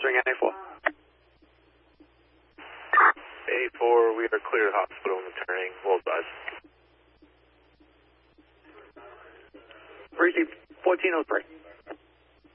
entering NA4. A4, we are clear to hospital and returning. Well advised. Receive 1403.